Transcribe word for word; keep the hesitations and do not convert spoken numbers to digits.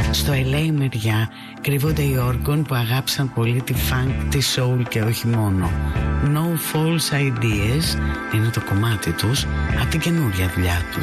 Στο ελ έι μεριά κρύβονται οι Orgon που αγάπησαν πολύ τη funk, τη soul και όχι μόνο. No False Ideas είναι το κομμάτι τους από την καινούρια δουλειά τους.